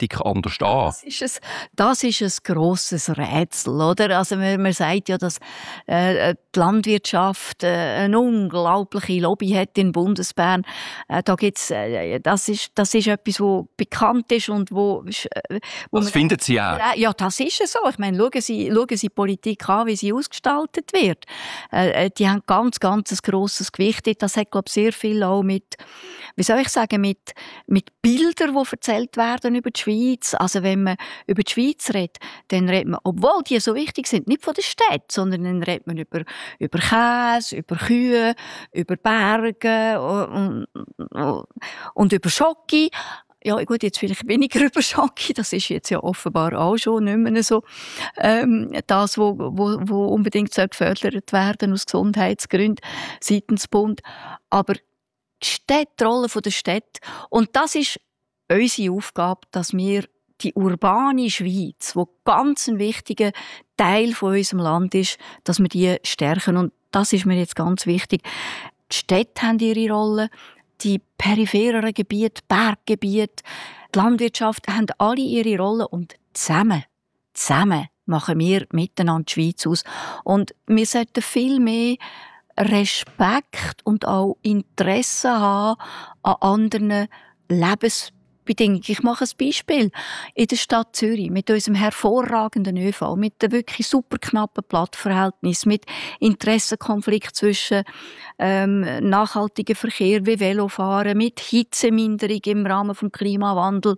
Politik anders an? Das ist ein grosses Rätsel, oder? Also man sagt ja, dass die Landwirtschaft eine unglaubliche Lobby hat in Bundesbern. Da gibt's, das ist etwas, was bekannt ist und wo das finden Sie auch? Ja, das ist es so. Ich meine, schauen Sie Politik an, wie sie ausgestaltet wird. Die haben ganz ein grosses Gewicht. Das hat, glaube ich, sehr viel auch mit, wie soll ich sagen, mit Bildern, die erzählt werden über die Schweiz. Also wenn man über die Schweiz redet, dann redet man, obwohl die so wichtig sind, nicht von der Stadt, sondern dann redet man über Käse, über Kühe, über Berge und über Schoki. Ja, gut, jetzt vielleicht weniger über Schoki, das ist jetzt ja offenbar auch schon nicht mehr so das, wo unbedingt gefördert werden aus Gesundheitsgründen seitens Bund. Aber die Rolle der Städte, und das ist unsere Aufgabe, dass wir die urbane Schweiz, die ganz ein wichtiger Teil von unserem Land ist, dass wir die stärken. Und das ist mir jetzt ganz wichtig. Die Städte haben ihre Rolle, die periphereren Gebiete, Berggebiete, die Landwirtschaft haben alle ihre Rolle und zusammen machen wir miteinander die Schweiz aus. Und wir sollten viel mehr Respekt und auch Interesse haben an anderen Lebensbedingungen. Ich mache ein Beispiel. In der Stadt Zürich mit unserem hervorragenden ÖV, mit dem wirklich super knappen Platzverhältnis, mit Interessenkonflikt zwischen nachhaltigem Verkehr wie Velofahren, mit Hitzeminderung im Rahmen des Klimawandels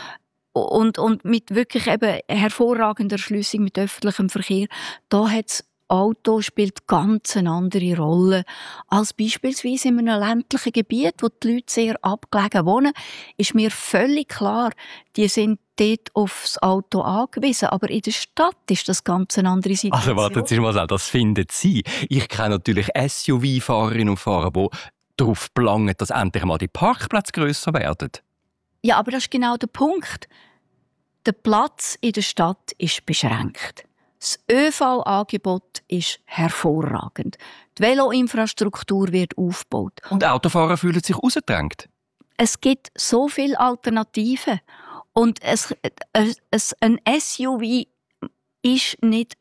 und mit wirklich eben hervorragender Erschliessung mit öffentlichem Verkehr. Da hat's Auto spielt ganz eine andere Rolle als beispielsweise in einem ländlichen Gebiet, wo die Leute sehr abgelegen wohnen. Ist mir völlig klar, die sind dort aufs Auto angewiesen. Aber in der Stadt ist das ganz eine andere Situation. Also warten Sie mal, das finden Sie. Ich kenne natürlich SUV-Fahrerinnen und Fahrer, die darauf belangen, dass endlich mal die Parkplätze grösser werden. Ja, aber das ist genau der Punkt. Der Platz in der Stadt ist beschränkt. Das ÖV-Angebot ist hervorragend. Die Veloinfrastruktur wird aufgebaut. Und Autofahrer fühlen sich rausgedrängt. Es gibt so viele Alternativen. Und ein SUV ist nicht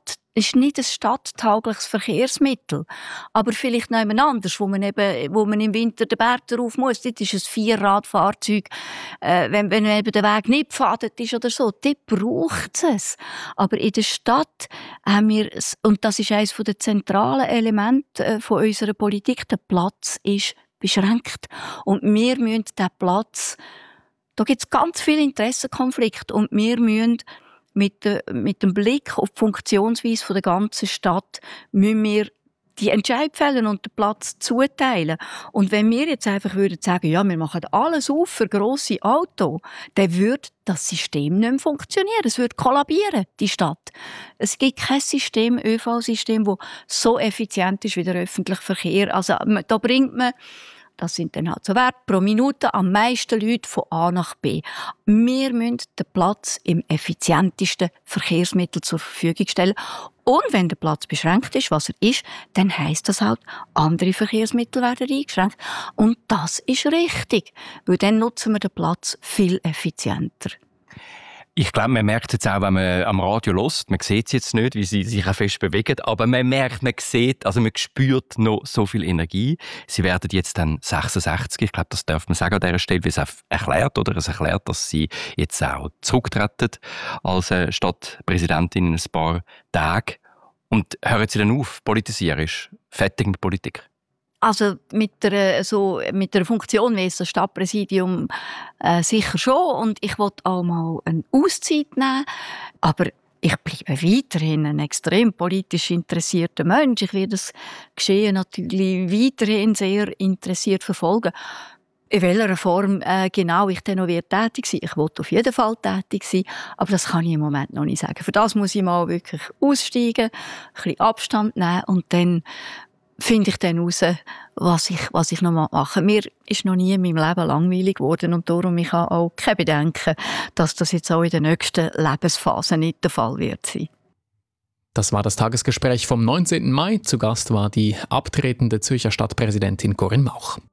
ein stadttaugliches Verkehrsmittel. Aber vielleicht noch jemand anderes, wo man im Winter den Berg rauf muss. Dort ist ein Vierradfahrzeug. Wenn eben der Weg nicht gepfadet ist oder so, dort braucht es. Aber in der Stadt haben wir, und das ist eines der zentralen Elemente von unserer Politik, der Platz ist beschränkt. Und wir müssen diesen Platz, da gibt es ganz viele Interessenkonflikte und wir müssen mit dem Blick auf die Funktionsweise der ganzen Stadt müssen wir die Entscheidung fällen und den Platz zuteilen. Und wenn wir jetzt einfach sagen würden, ja, wir machen alles auf für grosse Autos, dann würde das System nicht mehr funktionieren. Es würde kollabieren, die Stadt. Es gibt kein System, ÖV-System, das so effizient ist wie der öffentliche Verkehr. Also da bringt man, das sind dann halt so Werte, pro Minute am meisten Leute von A nach B. Wir müssen den Platz im effizientesten Verkehrsmittel zur Verfügung stellen. Und wenn der Platz beschränkt ist, was er ist, dann heisst das halt, andere Verkehrsmittel werden eingeschränkt. Und das ist richtig, weil dann nutzen wir den Platz viel effizienter. Ich glaube, man merkt es jetzt auch, wenn man am Radio hört. Man sieht es jetzt nicht, wie sie sich auch fest bewegen. Aber man merkt, man sieht, also man spürt noch so viel Energie. Sie werden jetzt dann 66. Ich glaube, das darf man sagen an dieser Stelle, wie es auch erklärt, oder? Es erklärt, dass sie jetzt auch zurücktreten als Stadtpräsidentin in ein paar Tagen. Und hören Sie dann auf, politisierisch, fertig mit Politik? Also mit der Funktion wie das Stadtpräsidium sicher schon. Und ich wollte auch mal eine Auszeit nehmen. Aber ich bleibe weiterhin ein extrem politisch interessierter Mensch. Ich werde das Geschehen natürlich weiterhin sehr interessiert verfolgen. In welcher Form genau ich dann noch tätig sein. Ich will auf jeden Fall tätig sein, aber das kann ich im Moment noch nicht sagen. Für das muss ich mal wirklich aussteigen, ein bisschen Abstand nehmen und dann finde ich dann heraus, was ich noch mal mache. Mir ist noch nie in meinem Leben langweilig geworden und darum ich habe auch kein Bedenken, dass das jetzt auch in der nächsten Lebensphase nicht der Fall wird sein. Das war das Tagesgespräch vom 19. Mai. Zu Gast war die abtretende Zürcher Stadtpräsidentin Corinne Mauch.